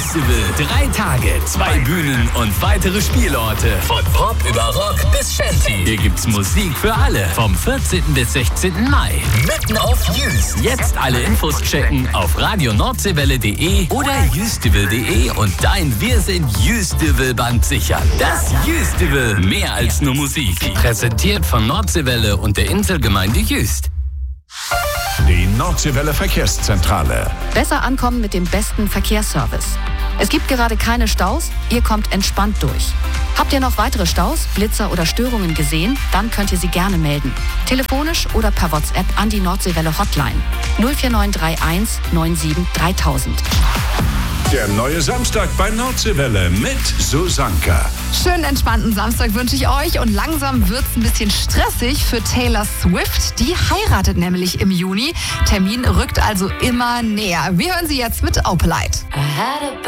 Festival. 3 Tage, 2 Bühnen und weitere Spielorte. Von Pop über Rock bis Shanty. Hier gibt's Musik für alle. Vom 14. bis 16. Mai. Mitten auf Jüst. Jetzt alle Infos checken auf radionordsewelle.de oder jüstival.de und dein Wir sind Jüstival-Band sichern. Das Jüstival. Mehr als nur Musik. Präsentiert von Nordseewelle und der Inselgemeinde Jüst. Die Nordseewelle Verkehrszentrale. Besser ankommen mit dem besten Verkehrsservice. Es gibt gerade keine Staus, ihr kommt entspannt durch. Habt ihr noch weitere Staus, Blitzer oder Störungen gesehen? Dann könnt ihr sie gerne melden. Telefonisch oder per WhatsApp an die Nordseewelle Hotline 04931 97 3000. Der neue Samstag bei Nordseewelle mit Susanka. Schönen entspannten Samstag wünsche ich euch und langsam wird's ein bisschen stressig für Taylor Swift. Die heiratet nämlich im Juni. Termin rückt also immer näher. Wir hören sie jetzt mit Opalite.